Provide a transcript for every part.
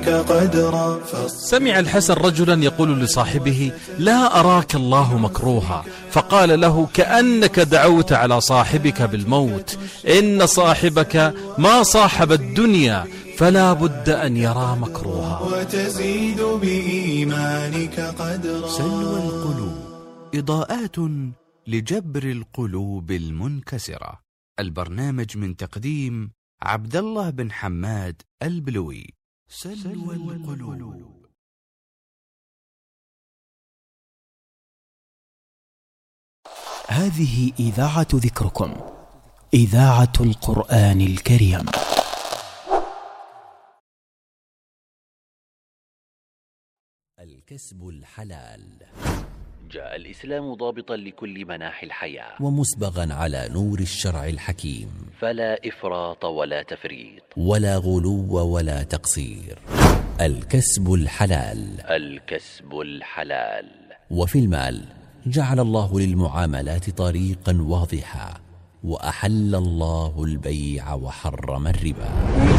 قدرا. سمع الحسن رجلا يقول لصاحبه: لا أراك الله مكروها، فقال له: كأنك دعوت على صاحبك بالموت، إن صاحبك ما صاحب الدنيا فلا بد أن يرى مكروها. وتزيد بإيمانك قدرا. سلوى القلوب، إضاءات لجبر القلوب المنكسرة. البرنامج من تقديم عبد الله بن حماد البلوي. سلوى القلوب. هذه إذاعة ذكركم، إذاعة القرآن الكريم. الكسب الحلال. جاء الإسلام ضابطا لكل مناحي الحياة ومسبغا على نور الشرع الحكيم، فلا إفراط ولا تفريط ولا غلو ولا تقصير. الكسب الحلال. الكسب الحلال. وفي المال جعل الله للمعاملات طريقا واضحا، وأحل الله البيع وحرم الربا.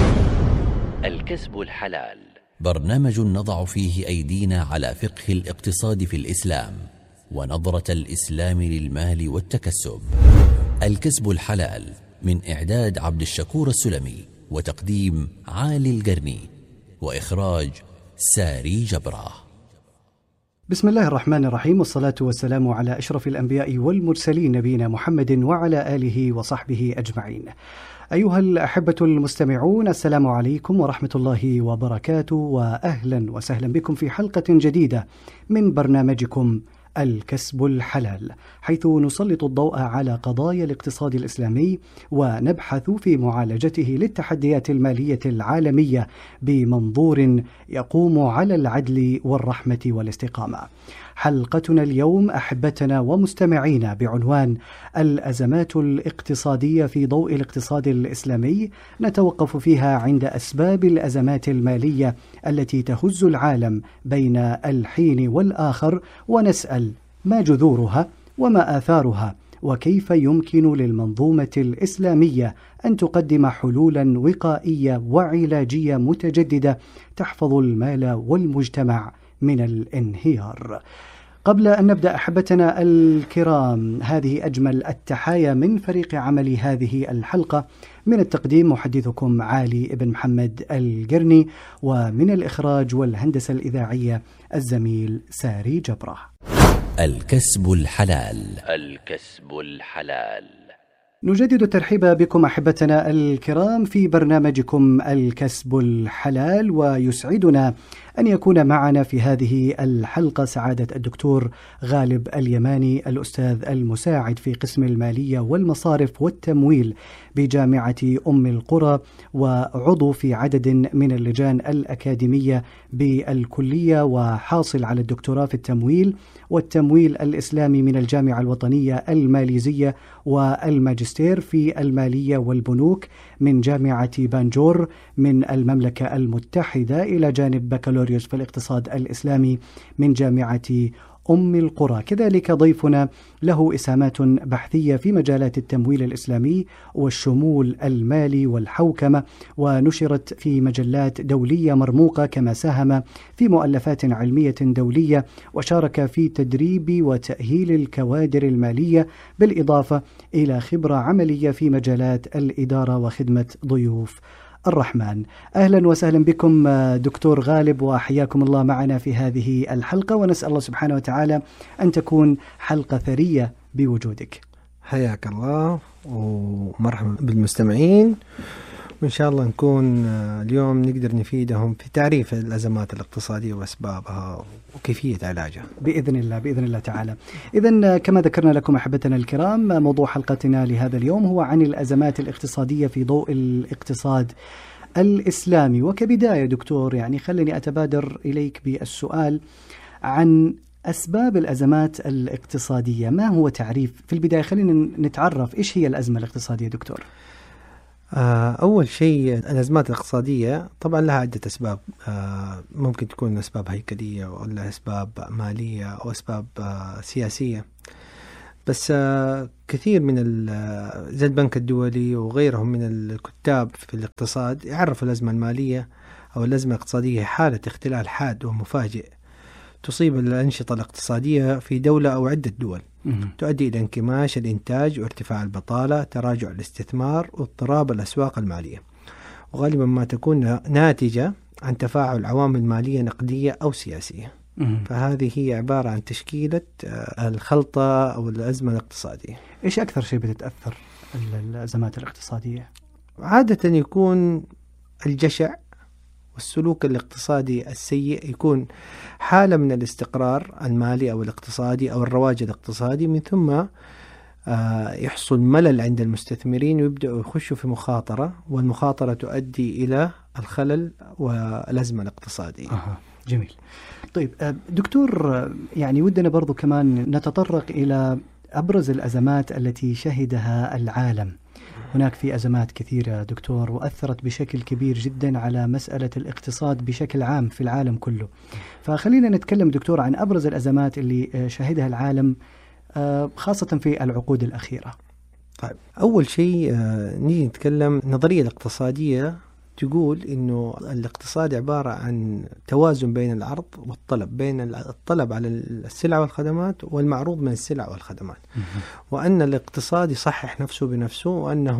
الكسب الحلال برنامج نضع فيه أيدينا على فقه الاقتصاد في الإسلام ونظرة الإسلام للمال والتكسب. الكسب الحلال من إعداد عبد الشكور السلمي وتقديم عالي القرني وإخراج ساري جبرة. بسم الله الرحمن الرحيم، والصلاة والسلام على أشرف الأنبياء والمرسلين نبينا محمد وعلى آله وصحبه أجمعين. أيها الأحبة المستمعون، السلام عليكم ورحمة الله وبركاته، وأهلا وسهلا بكم في حلقة جديدة من برنامجكم الكسب الحلال، حيث نسلط الضوء على قضايا الاقتصاد الإسلامي ونبحث في معالجته للتحديات المالية العالمية بمنظور يقوم على العدل والرحمة والاستقامة. حلقتنا اليوم أحبتنا ومستمعينا بعنوان الأزمات الاقتصادية في ضوء الاقتصاد الإسلامي، نتوقف فيها عند أسباب الأزمات المالية التي تهز العالم بين الحين والآخر، ونسأل ما جذورها وما آثارها، وكيف يمكن للمنظومة الإسلامية أن تقدم حلولا وقائية وعلاجية متجددة تحفظ المال والمجتمع من الانهيار. قبل أن نبدأ أحبتنا الكرام، هذه أجمل التحايا من فريق عمل هذه الحلقة. من التقديم محدثكم عالي بن محمد القرني، ومن الإخراج والهندسة الإذاعية الزميل ساري جبرة. الكسب الحلال. الكسب الحلال. نجدد الترحيب بكم أحبتنا الكرام في برنامجكم الكسب الحلال، ويسعدنا أن يكون معنا في هذه الحلقة سعادة الدكتور غالب اليماني، الأستاذ المساعد في قسم المالية والمصارف والتمويل بجامعة أم القرى، وعضو في عدد من اللجان الأكاديمية بالكلية، وحاصل على الدكتوراه في التمويل والتمويل الإسلامي من الجامعة الوطنية الماليزية، والماجستير في المالية والبنوك من جامعة بانجور من المملكة المتحدة، إلى جانب بكالوريوس في الاقتصاد الإسلامي من جامعة أم القرى. كذلك ضيفنا له إسهامات بحثية في مجالات التمويل الإسلامي والشمول المالي والحوكمة، ونشرت في مجلات دولية مرموقة، كما ساهم في مؤلفات علمية دولية، وشارك في تدريب وتأهيل الكوادر المالية، بالإضافة إلى خبرة عملية في مجالات الإدارة وخدمة ضيوف الرحمن. أهلا وسهلا بكم دكتور غالب، وحياكم الله معنا في هذه الحلقة، ونسأل الله سبحانه وتعالى أن تكون حلقة ثرية بوجودك. حياك الله ومرحبا بالمستمعين، وإن شاء الله نكون اليوم نقدر نفيدهم في تعريف الأزمات الاقتصادية وأسبابها وكيفية علاجها بإذن الله بإذن الله تعالى. إذن كما ذكرنا لكم أحبتنا الكرام، موضوع حلقتنا لهذا اليوم هو عن الأزمات الاقتصادية في ضوء الاقتصاد الإسلامي. وكبداية دكتور، يعني خلني أتبادر إليك بالسؤال عن أسباب الأزمات الاقتصادية. ما هو تعريف في البداية؟ خلينا نتعرف إيش هي الأزمة الاقتصادية دكتور. أول شيء، الأزمات الاقتصادية طبعا لها عدة أسباب، ممكن تكون أسباب هيكلية ولا أسباب مالية أو أسباب سياسية، بس كثير من زي البنك الدولي وغيرهم من الكتاب في الاقتصاد يعرفوا الأزمة المالية أو الأزمة الاقتصادية حالة اختلال حاد ومفاجئ تصيب الأنشطة الاقتصادية في دولة أو عدة دول، تؤدي إلى انكماش الإنتاج وارتفاع البطالة، تراجع الاستثمار واضطراب الأسواق المالية، وغالبا ما تكون ناتجة عن تفاعل عوامل مالية نقدية أو سياسية. فهذه هي عبارة عن تشكيلة الخلطة أو الأزمة الاقتصادية. إيش أكثر شيء بتتأثر الأزمات الاقتصادية؟ عادة يكون الجشع والسلوك الاقتصادي السيء، يكون حالة من الاستقرار المالي أو الاقتصادي أو الرواج الاقتصادي، من ثم يحصل ملل عند المستثمرين ويبدأوا يخشوا في مخاطرة، والمخاطرة تؤدي إلى الخلل والأزمة الاقتصادية. جميل. طيب دكتور، يعني ودنا برضو كمان نتطرق إلى أبرز الأزمات التي شهدها العالم. هناك في أزمات كثيرة دكتور وأثرت بشكل كبير جدا على مسألة الاقتصاد بشكل عام في العالم كله، فخلينا نتكلم دكتور عن أبرز الأزمات اللي شهدها العالم خاصة في العقود الأخيرة. طيب، أول شيء نيجي نتكلم النظرية الاقتصادية تقول إنه الاقتصاد عبارة عن توازن بين العرض والطلب، بين الطلب على السلع والخدمات والمعروض من السلع والخدمات، وأن الاقتصاد يصحح نفسه بنفسه، وأنه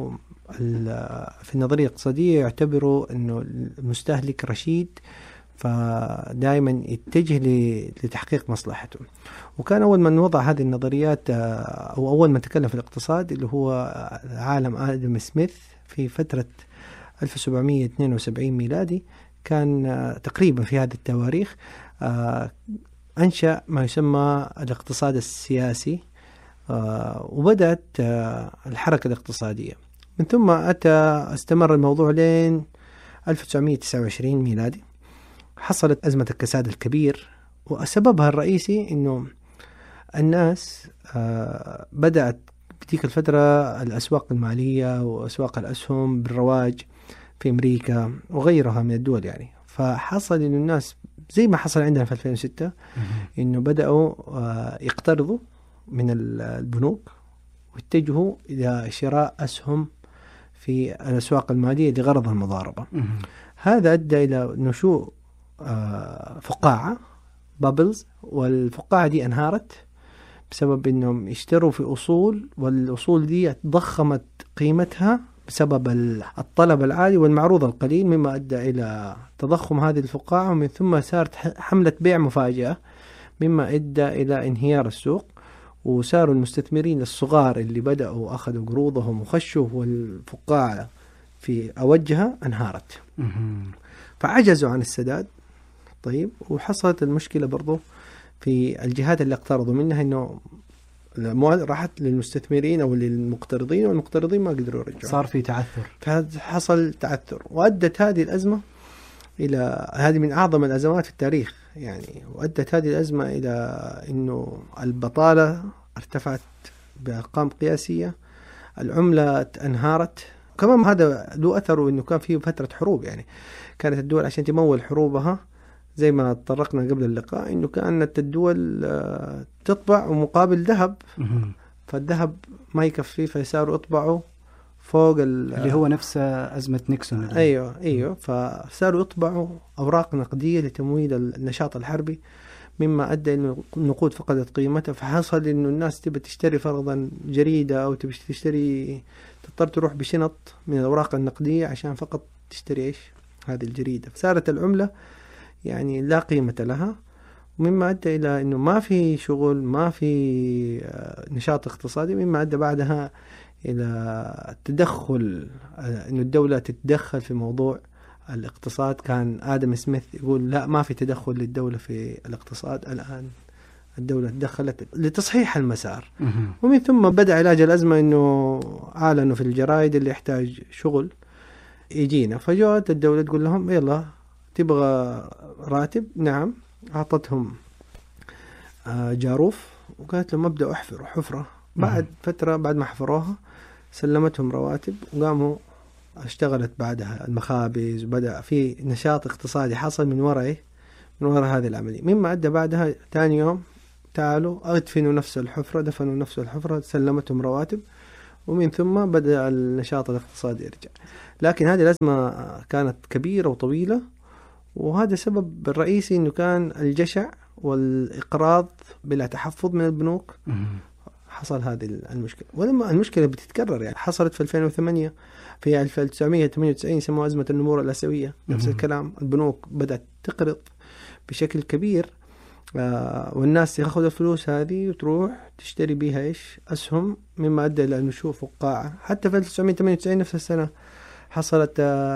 في النظرية الاقتصادية يعتبروا إنه المستهلك رشيد، فدائما يتجه لتحقيق مصلحته. وكان أول من وضع هذه النظريات أو أول من تكلم في الاقتصاد اللي هو عالم آدم سميث في فترة 1772 ميلادي، كان تقريبا في هذه التواريخ أنشأ ما يسمى الاقتصاد السياسي، وبدأت الحركة الاقتصادية. من ثم استمر الموضوع لين 1929 ميلادي، حصلت أزمة الكساد الكبير، وسببها الرئيسي أنه الناس بدأت بتلك الفترة الأسواق المالية وأسواق الأسهم بالرواج في أمريكا وغيرها من الدول يعني. فحصل إنه الناس زي ما حصل عندنا في 2006 إنه بدأوا يقترضوا من البنوك واتجهوا إلى شراء أسهم في الأسواق المالية لغرض المضاربة. هذا أدى إلى نشوء فقاعة بابلز، والفقاعة دي انهارت بسبب إنهم يشتروا في أصول، والأصول دي ضخمت قيمتها بسبب الطلب العالي والمعروض القليل، مما أدى إلى تضخم هذه الفقاعة، ومن ثم صارت حملة بيع مفاجئة، مما أدى إلى انهيار السوق. وصاروا المستثمرين الصغار اللي بدأوا أخذوا قروضهم وخشوا والفقاعة في أوجها انهارت، فعجزوا عن السداد. طيب، وحصلت المشكلة برضو في الجهات اللي اقترضوا منها، إنه الأموال راحت للمستثمرين أو للمقترضين، والمقترضين ما قدروا يرجعوا، صار في تعثر، حصل تعثر، وأدت هذه الأزمة إلى هذه من أعظم الأزمات في التاريخ يعني. وأدت هذه الأزمة إلى إنه البطالة ارتفعت بأرقام قياسية، العملة انهارت. كمان هذا له أثر إنه كان في فترة حروب، يعني كانت الدول عشان تمول حروبها زي ما تطرقنا قبل اللقاء، إنه كانت الدول تطبع ومقابل ذهب، فالذهب ما يكفي، فيصاروا يطبعوا فوق اللي هو نفس أزمة نيكسون. أيوة فصاروا يطبعوا أوراق نقدية لتمويل النشاط الحربي، مما أدى إنه النقود فقدت قيمتها. فحصل إنه الناس تبي تشتري فرضا جريدة أو تبي تشتري، تضطر تروح بشنط من الأوراق النقدية عشان فقط تشتري إيش هذه الجريدة. فصارت العملة يعني لا قيمة لها، ومما أدى إلى إنه ما في شغل، ما في نشاط اقتصادي، مما أدى بعدها إلى التدخل، إنه الدولة تتدخل في موضوع الاقتصاد. كان آدم سميث يقول لا، ما في تدخل للدولة في الاقتصاد. الآن الدولة تدخلت لتصحيح المسار، ومن ثم بدأ علاج الأزمة، إنه أعلنوا في الجرائد اللي يحتاج شغل يجينا. فجاءت الدولة تقول لهم يلا تبغى راتب؟ نعم. أعطتهم جاروف وقالت لهم ابدأوا احفروا حفرة. بعد فترة، بعد ما حفروها، سلمتهم رواتب وقاموا اشتغلت بعدها المخابز، وبدأ في نشاط اقتصادي حصل من وراء هذه العملية، مما أدى بعدها ثاني يوم تعالوا ادفنوا نفس الحفرة، دفنوا نفس الحفرة، سلمتهم رواتب، ومن ثم بدأ النشاط الاقتصادي يرجع. لكن هذه الأزمة كانت كبيرة وطويلة، وهذا السبب الرئيسي أنه كان الجشع والإقراض بلا تحفظ من البنوك. حصل هذه المشكلة، ولما المشكلة بتتكرر يعني حصلت في 2008 في 1998 سموها أزمة النمور الآسيوية، نفس الكلام. البنوك بدأت تقرض بشكل كبير، والناس تأخذ الفلوس هذه وتروح تشتري بيها إيش؟ أسهم، مما أدى إلى نشوء فقاعة. حتى في 1998 نفس السنة حصلت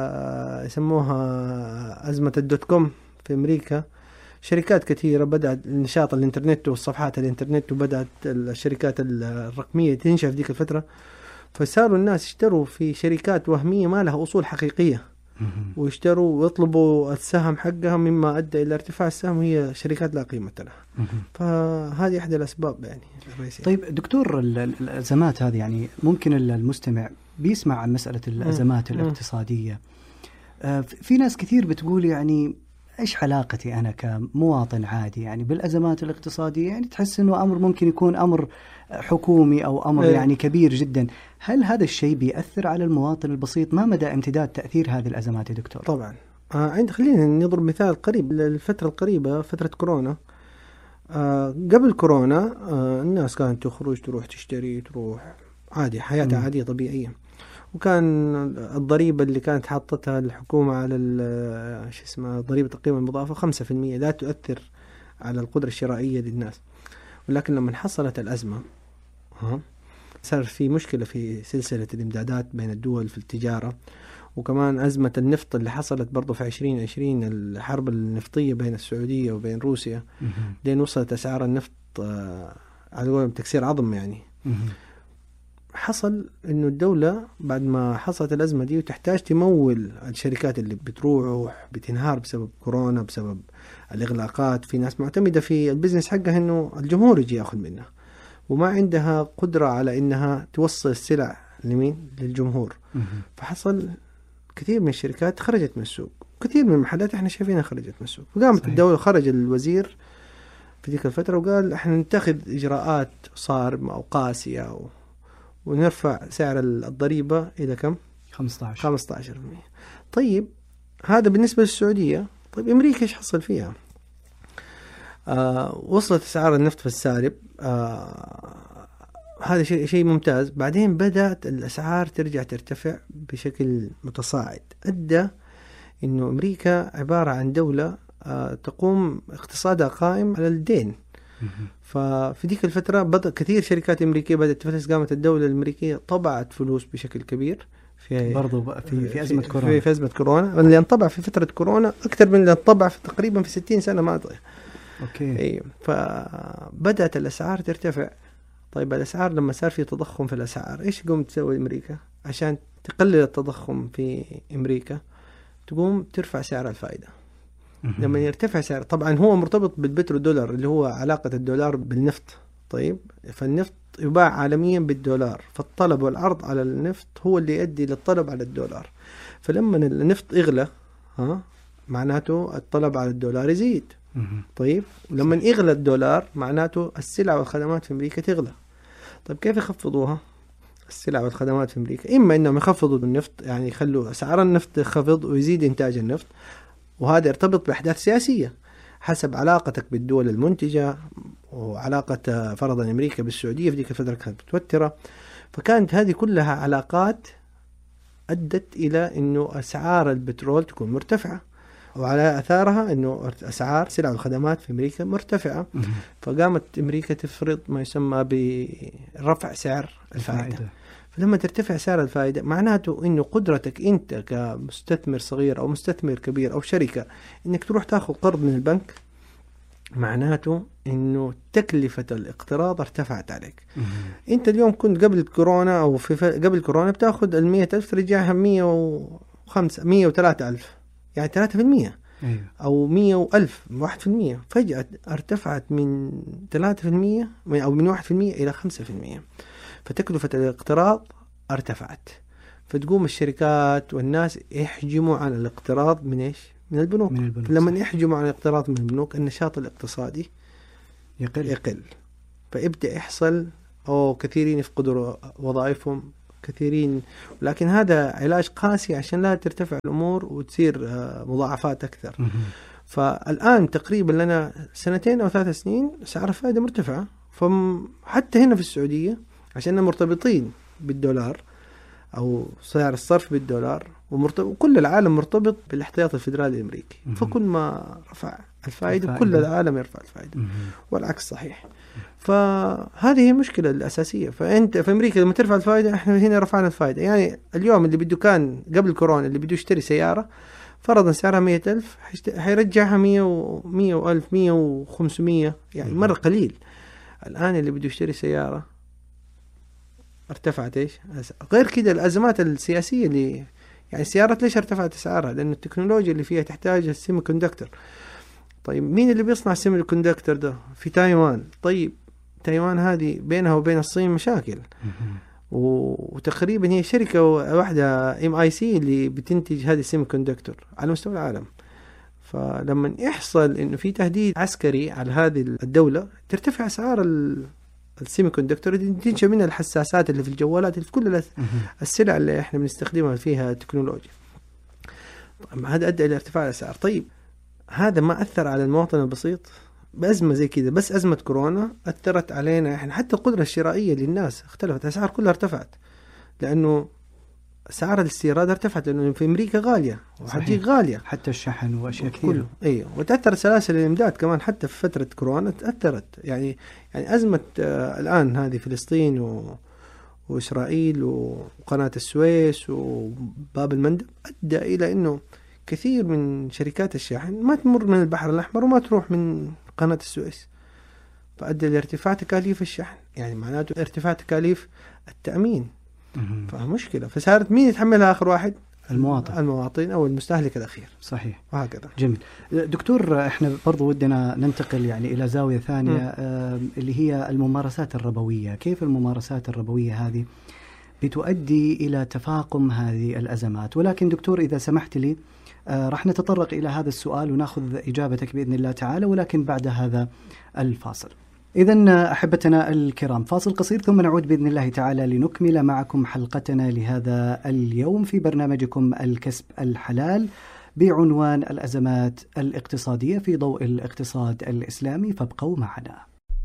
يسموها أزمة الدوت كوم في أمريكا. شركات كثيرة بدأت نشاط الإنترنت والصفحات الإنترنت، وبدأت الشركات الرقمية تنشأ في ذيك الفترة، فصاروا الناس يشتروا في شركات وهمية ما لها أصول حقيقية، ويشتروا ويطلبوا السهم حقها، مما أدى إلى ارتفاع السهم، وهي شركات لا قيمة لها. فهذه إحدى الأسباب يعني الرئيسية. طيب دكتور، الأزمات هذه يعني ممكن المستمع بيسمع عن مسألة الأزمات الاقتصادية، في ناس كثير بتقول يعني إيش علاقتي أنا كمواطن عادي يعني بالأزمات الاقتصادية؟ يعني تحس إنه أمر ممكن يكون أمر حكومي أو أمر يعني كبير جدا. هل هذا الشيء بيأثر على المواطن البسيط؟ ما مدى امتداد تأثير هذه الأزمات يا دكتور؟ طبعا خلينا نضرب مثال قريب. الفترة القريبة فترة كورونا. قبل كورونا الناس كانت تخرج تروح تشتري تروح عادي، حياتها عادية طبيعية، وكان الضريبة اللي كانت حاطتها الحكومة على ضريبة القيمة المضافة 5%، لا تؤثر على القدرة الشرائية للناس. ولكن لما حصلت الأزمة صار في مشكلة في سلسلة الإمدادات بين الدول في التجارة، وكمان أزمة النفط اللي حصلت برضو في 2020، الحرب النفطية بين السعودية وبين روسيا، لين وصلت أسعار النفط على قولهم تكسير عظم يعني. حصل إنه الدولة بعد ما حصلت الأزمة دي وتحتاج تمول الشركات اللي بتروح بتنهار بسبب كورونا، بسبب الإغلاقات. في ناس معتمدة في البزنس حقها إنه الجمهور يجي يأخذ منها، وما عندها قدرة على إنها توصل السلع للجمهور. فحصل كثير من الشركات خرجت من السوق، كثير من المحلات احنا شايفينها خرجت من السوق. وقامت الدولة، خرج الوزير في ذيك الفترة وقال احنا نتخذ إجراءات صارمة أو قاسية ونرفع سعر الضريبة إلى كم؟ 15%. طيب هذا بالنسبة للسعودية. طيب أمريكا إيش حصل فيها؟ وصلت أسعار النفط في السالب. هذا شيء ممتاز. بعدين بدأت الأسعار ترجع ترتفع بشكل متصاعد، أدى إنه أمريكا عبارة عن دولة تقوم اقتصادها قائم على الدين. ففي ديك الفترة بدأ كثير شركات أمريكية بدأت تفلس. قامت الدولة الأمريكية طبعت فلوس بشكل كبير في أزمة كورونا. في أزمة كورونا اللي انطبع في فترة كورونا أكثر من اللي انطبع في تقريبا في 60 سنة ماضية. أوكي. فبدأت الأسعار ترتفع. طيب الأسعار لما صار في تضخم في الأسعار، إيش قوم تسوي أمريكا عشان تقلل التضخم في أمريكا؟ تقوم ترفع سعر الفائدة. لما يرتفع سعر، طبعا هو مرتبط بالبترو دولار اللي هو علاقة الدولار بالنفط. طيب فالنفط يباع عالميا بالدولار، فالطلب والعرض على النفط هو اللي يؤدي للطلب على الدولار. فلما النفط يغلى معناته الطلب على الدولار يزيد. طيب لما يغلى الدولار معناته السلع والخدمات في أمريكا تغلى. طيب كيف يخفضوها السلع والخدمات في أمريكا؟ إما إنهم يخفضوا النفط، يعني يخلوا أسعار النفط يخفض ويزيد إنتاج النفط، وهذا يرتبط بأحداث سياسية حسب علاقتك بالدول المنتجة، وعلاقة فرضا أمريكا بالسعودية في ذيك الفترة كانت متوترة. فكانت هذه كلها علاقات أدت إلى إنه أسعار البترول تكون مرتفعة، وعلى أثارها إنه أسعار سلع والخدمات في أمريكا مرتفعة. فقامت أمريكا تفرض ما يسمى برفع سعر الفائدة. فلما ترتفع سعر الفائدة معناته إنه قدرتك أنت كمستثمر صغير أو مستثمر كبير أو شركة إنك تروح تأخذ قرض من البنك، معناته إنه تكلفة الاقتراض ارتفعت عليك. أنت اليوم كنت قبل كورونا أو قبل كورونا بتأخذ 100,000 ترجعها 103,000، يعني 3%. أو 100,000 1%. فجأة ارتفعت من 3% أو من 1% إلى 5%. فتكلفة الاقتراض ارتفعت. فتقوم الشركات والناس يحجموا عن الاقتراض من إيش؟ من البنوك. لما يحجموا عن الاقتراض من البنوك النشاط الاقتصادي يقل. فيبدأ يحصل كثيرين يفقدوا وظائفهم، كثيرين، لكن هذا علاج قاسي عشان لا ترتفع الأمور وتصير مضاعفات أكثر. فالآن تقريبا لنا 2 أو 3 سنين سعر الفائدة مرتفعة، فحتى هنا في السعودية عشان مرتبطين بالدولار أو سعر الصرف بالدولار، وكل العالم مرتبط بالاحتياط الفدرالي الأمريكي، فكل ما رفع الفائدة كل العالم يرفع الفائدة، والعكس صحيح. فهذه هي المشكلة الأساسية. فأنت في أمريكا لما ترفع الفائدة، إحنا هنا رفعنا الفائدة. يعني اليوم اللي بده كان قبل كورونا اللي بده يشتري سيارة فرضا سعرها 100,000 حيرجعها 100 وألف 100 و500، يعني مرة قليل. الآن اللي بده يشتري سيارة ارتفعت إيش؟ غير كده الأزمات السياسية اللي يعني السيارات ليش ارتفعت أسعارها؟ لأن التكنولوجيا اللي فيها تحتاج السيمي كوندكتور. طيب مين اللي بيصنع السيمي كوندكتور ده؟ في تايوان. طيب تايوان هذه بينها وبين الصين مشاكل، وتقريبا هي شركة واحدة MIC اللي بتنتج هذه السيمي كوندكتور على مستوى العالم. فلما يحصل إنه في تهديد عسكري على هذه الدولة ترتفع أسعار السيمي كوندكتور، تنشأ منها الحساسات اللي في الجوالات، اللي في كل السلع اللي احنا بنستخدمها فيها تكنولوجيا. هذا أدى إلى ارتفاع الأسعار. طيب هذا ما أثر على المواطن البسيط بأزمة زي كده؟ بس أزمة كورونا أثرت علينا إحنا، حتى القدرة الشرائية للناس اختلفت، الأسعار كلها ارتفعت، لأنه أسعار الاستيراد ارتفعت، لأنه في أمريكا غالية وحتجي غالية، حتى الشحن وأشياء كثيرة. أيوة، وتأثر سلاسل الإمداد كمان حتى في فترة كورونا تأثرت. يعني أزمة الآن هذه فلسطين وإسرائيل وقناة السويس وباب المندب أدى إلى إنه كثير من شركات الشحن ما تمر من البحر الأحمر وما تروح من قناة السويس، فأدى لارتفاع تكاليف الشحن، يعني معناته ارتفاع تكاليف التأمين. فمشكلة. فصارت مين يتحملها آخر واحد؟ المواطن أو المستهلك الأخير. صحيح. وهكذا. جميل. دكتور، احنا برضو ودنا ننتقل يعني إلى زاوية ثانية اللي هي الممارسات الربوية. كيف الممارسات الربوية هذه بتؤدي إلى تفاقم هذه الأزمات؟ ولكن دكتور إذا سمحت لي راح نتطرق إلى هذا السؤال ونأخذ إجابتك بإذن الله تعالى، ولكن بعد هذا الفاصل. إذن أحبتنا الكرام، فاصل قصير ثم نعود بإذن الله تعالى لنكمل معكم حلقتنا لهذا اليوم في برنامجكم الكسب الحلال بعنوان الأزمات الاقتصادية في ضوء الاقتصاد الإسلامي، فابقوا معنا.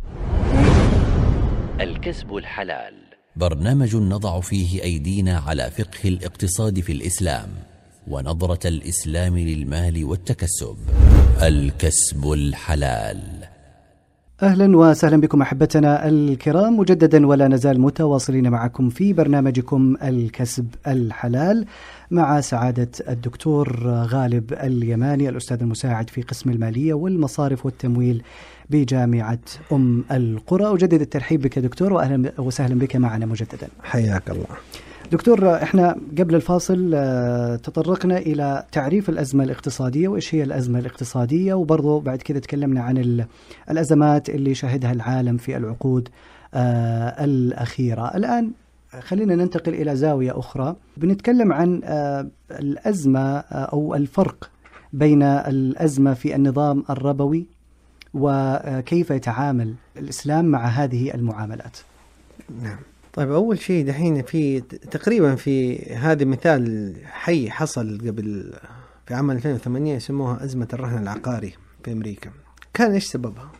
الكسب الحلال، برنامج نضع فيه أيدينا على فقه الاقتصاد في الإسلام ونظرة الإسلام للمال والتكسب. الكسب الحلال. أهلا وسهلا بكم أحبتنا الكرام مجددا، ولا نزال متواصلين معكم في برنامجكم الكسب الحلال مع سعادة الدكتور غالب اليماني، الأستاذ المساعد في قسم المالية والمصارف والتمويل بجامعة القرى. أجدد الترحيب بك دكتور، وأهلا وسهلا بك معنا مجددا. حياك الله دكتور. احنا قبل الفاصل تطرقنا إلى تعريف الأزمة الاقتصادية وإيش هي الأزمة الاقتصادية، وبرضه بعد كده تكلمنا عن الأزمات اللي شهدها العالم في العقود الأخيرة. الآن خلينا ننتقل إلى زاوية أخرى، بنتكلم عن الأزمة أو الفرق بين الأزمة في النظام الربوي وكيف يتعامل الإسلام مع هذه المعاملات. نعم. طيب أول شيء دحين في تقريبا في هذا مثال حي حصل قبل في عام 2008 يسموها أزمة الرهن العقاري في أمريكا. كان إيش سببها؟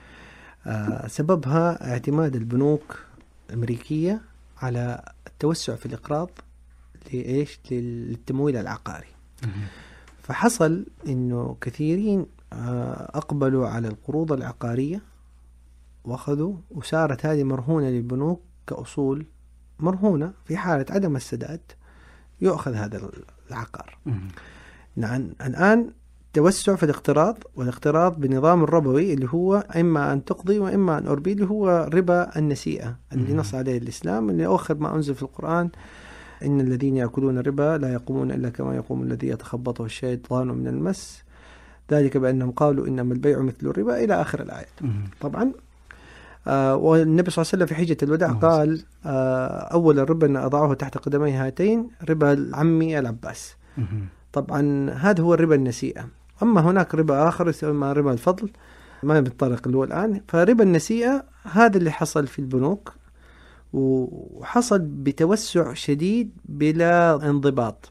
سببها اعتماد البنوك الأمريكية على التوسع في الإقراض للتمويل العقاري. فحصل إنه كثيرين أقبلوا على القروض العقارية وأخذوا، وصارت هذه مرهونة للبنوك كأصول مرهونة، في حالة عدم السداد يؤخذ هذا العقار. الآن توسع في الاقتراض، والاقتراض بنظام الربوي اللي هو إما أن تقضي وإما أن أربي، اللي هو ربا النسيئة اللي نص عليه الإسلام، اللي أخذ ما أنزل في القرآن: إن الذين يأكلون الربا لا يقومون إلا كما يقوم الذي يتخبطه الشيطان من المس، ذلك بأنهم قالوا إنما البيع مثل الربا، إلى آخر الآيات. طبعا والنبي صلى الله عليه وسلم في حجة الوداع قال أول الربا أن أضعه تحت قدمي هاتين ربا عمي العباس. طبعا هذا هو الربا النسيئة. أما هناك ربا آخر يسمى ربا الفضل، ما بيتطرق له الآن. فربا النسيئة هذا اللي حصل في البنوك، وحصل بتوسع شديد بلا انضباط،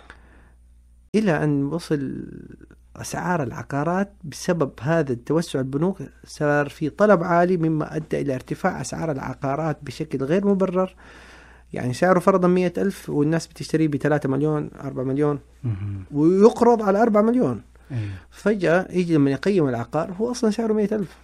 إلى أن وصل أسعار العقارات بسبب هذا التوسع البنوك صار في طلب عالي، مما أدى إلى ارتفاع أسعار العقارات بشكل غير مبرر. يعني سعره فرضا 100,000 والناس بتشتريه ب3 مليون 4 مليون ويقرض على 4 مليون. فجأة يجي لما يقيم العقار هو أصلا سعره 100,000.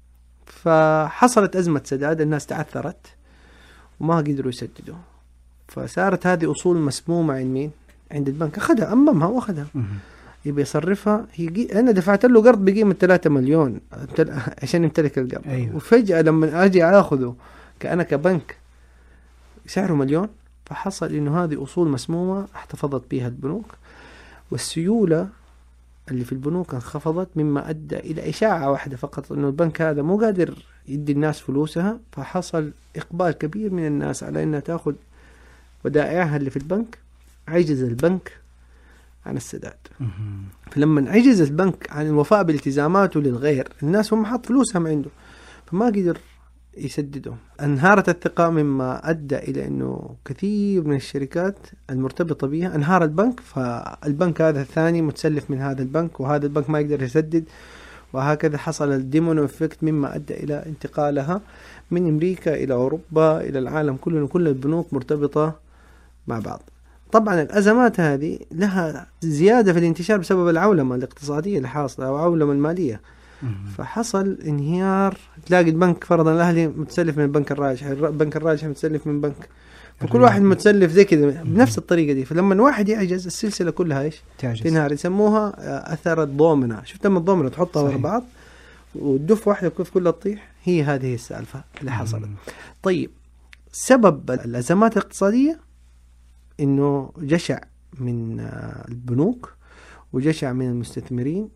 فحصلت أزمة سداد، الناس تعثرت وما قدروا يسددوا، فصارت هذه أصول مسمومة عند مين؟ عند البنك. أخذها أممها وأخذها يبي يصرفها. أنا دفعت له قرض بقيمة 3 مليون عشان يمتلك القرض. وفجأة لما أجي أخذه كأنا كبنك سعره مليون. فحصل إنه هذه أصول مسمومة احتفظت بها البنوك، والسيولة اللي في البنوك انخفضت، مما أدى إلى إشاعة واحدة فقط إنه البنك هذا مو قادر يدي الناس فلوسها. فحصل إقبال كبير من الناس على إنها تأخذ ودائعها اللي في البنك. عجز البنك عن السداد. فلما عجز البنك عن الوفاء بالتزاماته للغير، الناس هم حط فلوسهم عنده فما قدر يسددهم. انهارت الثقة، مما أدى إلى أنه كثير من الشركات المرتبطة بها انهار البنك. فالبنك هذا الثاني متسلف من هذا البنك، وهذا البنك ما يقدر يسدد، وهكذا حصل الديمونو إفكت، مما أدى إلى انتقالها من أمريكا إلى أوروبا إلى العالم كله. كل البنوك مرتبطة مع بعض. طبعا الأزمات هذه لها زيادة في الانتشار بسبب العولمة الاقتصادية اللي حاصلة أو العولمة المالية. فحصل انهيار. تلاقي البنك فرضا الأهلي متسلف من البنك الراجح، البنك الراجح متسلف من بنك، فكل واحد متسلف زي كذا بنفس الطريقة دي. فلما واحد يعجز السلسلة كلها إيش تنهار. يسموها أثر الضومنة. شفت لما الضومنة تحطها ورا بعض والدف واحدة كيف كلها تطيح، هي هذه السالفة اللي حصلت. طيب، سبب الأزمات الاقتصادية إنه جشع من البنوك وجشع من المستثمرين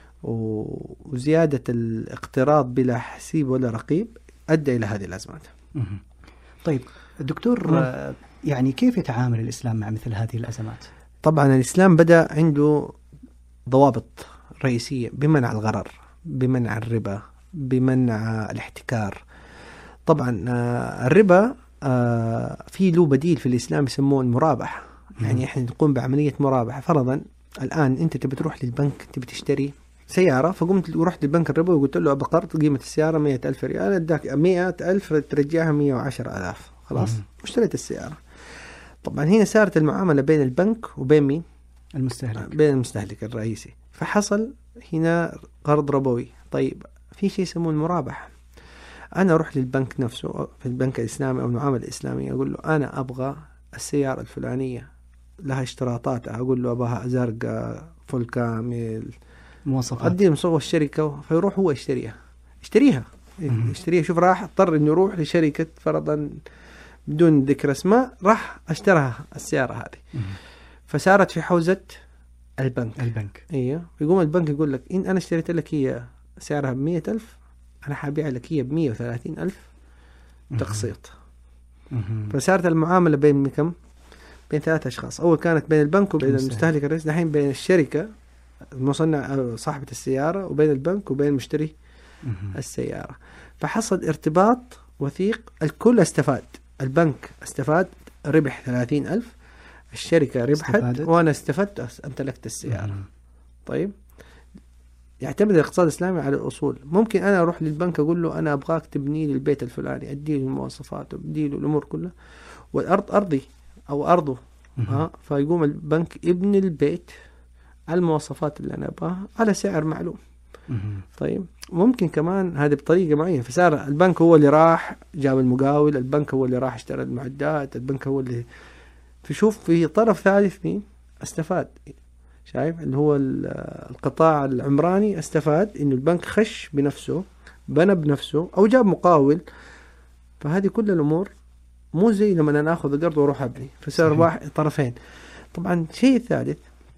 وزيادة الاقتراض بلا حسيب ولا رقيب أدى إلى هذه الأزمات. طيب دكتور، يعني كيف يتعامل الإسلام مع مثل هذه الأزمات؟ طبعا الإسلام بدأ عنده ضوابط رئيسية بمنع الغرر، بمنع الربا، بمنع الاحتكار. طبعا الربا في له بديل في الإسلام يسموه المرابحة. يعني احنا نقوم بعملية مرابحة. فرضا الآن أنت تبي تروح للبنك تبي تشتري سيارة، فقمت ورحت للبنك الربوي وقلت له أبى قرض قيمة السيارة 100,000 ريال، اداك 100,000 ترجعها 110,000، خلاص اشتريت السيارة. طبعا هنا صارت المعاملة بين البنك وبين مين؟ المستهلك. بين المستهلك الرئيسي. فحصل هنا قرض ربوي. طيب في شيء يسموه المرابحة. أنا أروح للبنك نفسه في البنك الإسلامي أو المعاملة الإسلامية، أقول له أنا أبغى السيارة الفلانية لها اشتراطاتها، أقول له أبغاها زرقاء فل كامل مواصفات، أديه مصور الشركة، فيروح هو يشتريها. شوف راح اضطر إنه يروح لشركة فرضا بدون ذكر اسماء، راح اشتراها السيارة هذه. فصارت في حوزة البنك. ايوه. يقوم البنك يقول لك إن أنا اشتريت لك هي سعرها 100,000، أنا حبيع لك هي 130,000 تقسيط. فصارت المعاملة بين كم؟ بين 3 أشخاص. أول كانت بين البنك وبين المستهلك الرئيسي، دحين بين الشركة المصنع صاحبة السيارة وبين البنك وبين مشتري السيارة. فحصل ارتباط وثيق، الكل استفاد. البنك استفاد ربح 30,000، الشركة ربحت وأنا استفدت أمتلكت السيارة. طيب، يعتمد الاقتصاد الإسلامي على الأصول. ممكن أنا أروح للبنك أقول له أنا أبغاك تبني لي البيت الفلاني، أدي له المواصفات وأدي له الأمور كلها، والأرض أرضي أو أرضه. فيقوم البنك يبني البيت على المواصفات اللي أنا أبغاها على سعر معلوم. طيب، ممكن كمان هذه بطريقة معينة. فصار البنك هو اللي راح جاب المقاول، البنك هو اللي راح اشترى المعدات، البنك هو اللي فشوف في طرف ثالث مين استفاد. شايف اللي هو القطاع العمراني استفاد إنه البنك خش بنفسه، بنى بنفسه، أو جاب مقاول. فهذه كل الأمور مو زي لما أنا أخذ القرض وأروح أبني. فصار واحد طرفين. طبعا شيء ثالث،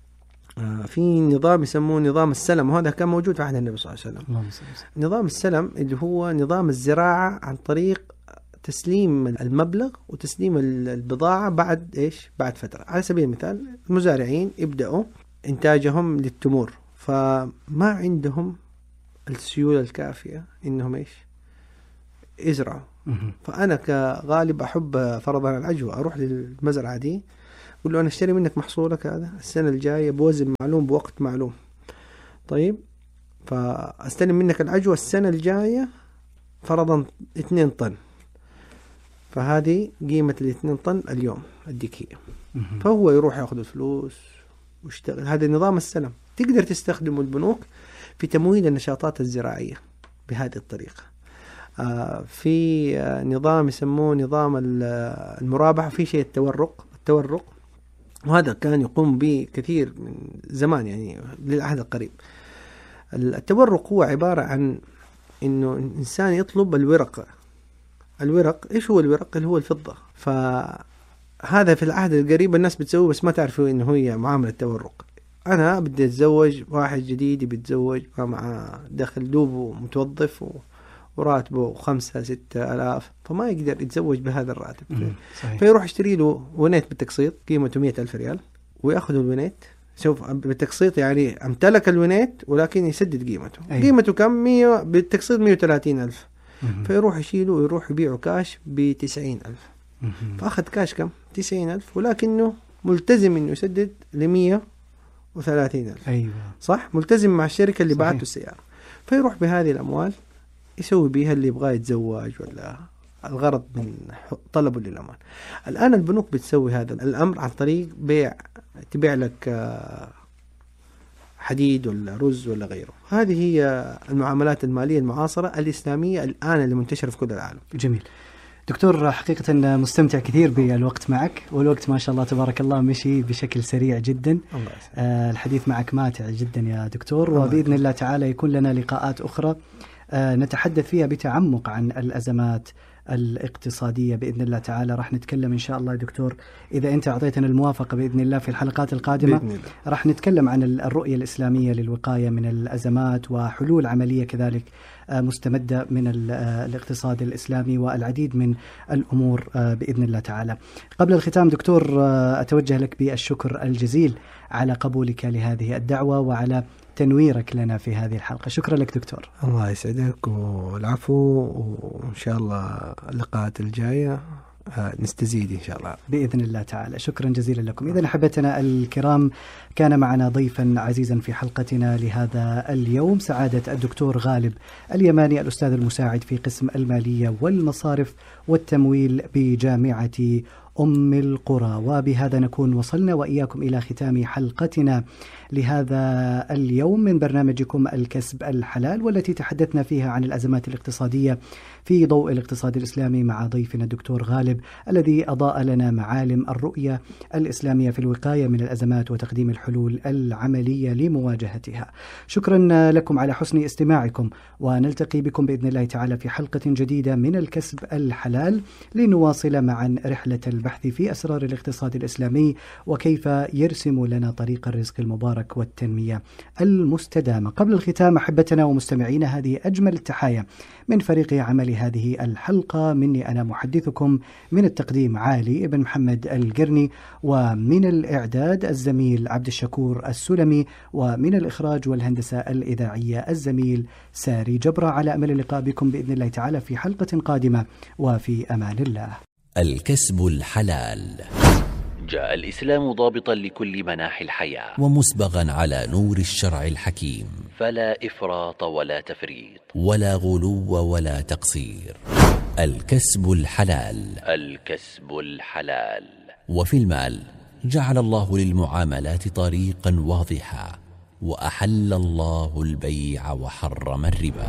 في نظام يسموه نظام السلم، وهذا كان موجود في عهد النبي صلى الله عليه وسلم. نظام السلم اللي هو نظام الزراعة عن طريق تسليم المبلغ وتسليم البضاعة بعد إيش؟ بعد فترة. على سبيل المثال المزارعين يبدأوا إنتاجهم للتمور، فما عندهم السيولة الكافية إنهم إيش؟ يزرعوا. فأنا كغالب أحب فرضا العجوة أروح للمزرعة دي أقول له أنا أشتري منك محصولك هذا السنة الجاية بوزن معلوم بوقت معلوم. طيب فأستلم منك العجوة السنة الجاية فرضا 2 طن، فهذه قيمة 2 طن اليوم أديك هي. فهو يروح يأخذ الفلوس ويشتغل. هذا نظام السلم تقدر تستخدمه البنوك في تمويل النشاطات الزراعية بهذه الطريقة. في نظام يسموه نظام المرابحة، في شيء التورق، وهذا كان يقوم به كثير من زمان يعني للعهد القريب. التورق هو عبارة عن إنه الإنسان يطلب الورق. إيش هو الورق؟ اللي هو الفضة. فهذا في العهد القريب الناس بتسويه بس ما تعرفوا إنه هي معاملة تورق. أنا بدي أتزوج، واحد جديد بيتزوج مع دخل دوبه متوظف وراتبه 5-6 آلاف، فما يقدر يتزوج بهذا الراتب. فيروح يشتري له ونيت بالتقسيط قيمته 100,000 ريال ويأخذ الونيت. شوف بالتقسيط يعني امتلك الونيت ولكن يسدد قيمته. قيمته كم؟ 100 بالتقسيط 130,000. فيروح يشيله ويروح يبيعه كاش ب90,000. فأخذ كاش كم؟ 90,000، ولكنه ملتزم إنه يسدد 130,000. أيوة صح، ملتزم مع الشركة اللي باعته السيارة. فيروح بهذه الأموال يسوي بها اللي يبغى يتزوج ولا الغرض من طلبه للأمان. الآن البنوك بتسوي هذا الأمر عن طريق تبيع لك حديد ولا رز ولا غيره. هذه هي المعاملات المالية المعاصرة الإسلامية الآن اللي منتشرة في كل العالم. جميل دكتور، حقيقة مستمتع كثير بالوقت معك، والوقت ما شاء الله تبارك الله مشي بشكل سريع جدا. الحديث معك ماتع جدا يا دكتور، وبإذن الله تعالى يكون لنا لقاءات أخرى نتحدث فيها بتعمق عن الأزمات الاقتصادية بإذن الله تعالى. راح نتكلم إن شاء الله يا دكتور إذا أنت أعطيتنا الموافقة بإذن الله في الحلقات القادمة راح نتكلم عن الرؤية الإسلامية للوقاية من الأزمات وحلول عملية كذلك مستمدة من الاقتصاد الإسلامي والعديد من الأمور بإذن الله تعالى. قبل الختام دكتور أتوجه لك بالشكر الجزيل على قبولك لهذه الدعوة وعلى تنويرك لنا في هذه الحلقة. شكرا لك دكتور. الله يسعدك والعفو، وإن شاء الله اللقاءات الجاية نستزيد إن شاء الله بإذن الله تعالى. شكرا جزيلا لكم. إذن أحبتنا الكرام، كان معنا ضيفا عزيزا في حلقتنا لهذا اليوم سعادة الدكتور غالب اليماني، الأستاذ المساعد في قسم المالية والمصارف والتمويل بجامعة أم القرى. وبهذا نكون وصلنا وإياكم إلى ختام حلقتنا لهذا اليوم من برنامجكم الكسب الحلال، والتي تحدثنا فيها عن الأزمات الاقتصادية في ضوء الاقتصاد الإسلامي مع ضيفنا الدكتور غالب الذي أضاء لنا معالم الرؤية الإسلامية في الوقاية من الأزمات وتقديم الحلول العملية لمواجهتها. شكرا لكم على حسن استماعكم، ونلتقي بكم بإذن الله تعالى في حلقة جديدة من الكسب الحلال لنواصل معا رحلة البحث في أسرار الاقتصاد الإسلامي وكيف يرسم لنا طريق الرزق المبارك والتنمية المستدامة. قبل الختام أحبتنا ومستمعينا، هذه أجمل التحايا من فريق عمل هذه الحلقة، مني أنا محدثكم، من التقديم علي بن محمد القرني، ومن الإعداد الزميل عبد الشكور السلمي، ومن الإخراج والهندسة الإذاعية الزميل ساري جبرة. على أمل اللقاء بكم بإذن الله تعالى في حلقة قادمة، وفي أمان الله. الكسب الحلال. جاء الإسلام ضابطا لكل مناحي الحياة ومسبغا على نور الشرع الحكيم، فلا إفراط ولا تفريط ولا غلو ولا تقصير. الكسب الحلال. الكسب الحلال. وفي المال جعل الله للمعاملات طريقا واضحا، وأحل الله البيع وحرم الربا.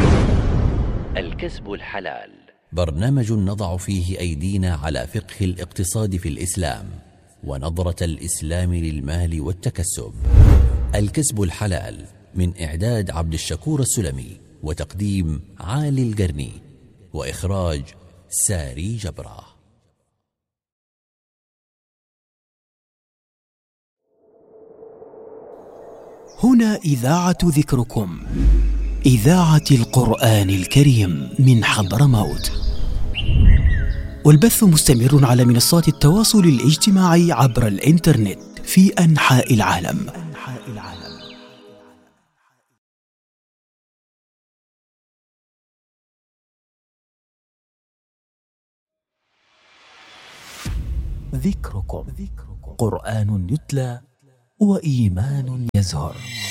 الكسب الحلال برنامج نضع فيه أيدينا على فقه الاقتصاد في الإسلام ونظرة الإسلام للمال والتكسب. الكسب الحلال من إعداد عبد الشكور السلمي وتقديم عالي القرني وإخراج ساري جبرة. هنا إذاعة ذكركم، إذاعة القرآن الكريم من حضرموت، والبث مستمر على منصات التواصل الاجتماعي عبر الإنترنت في أنحاء العالم. ذكركم قرآن يتلى وإيمان يزهر.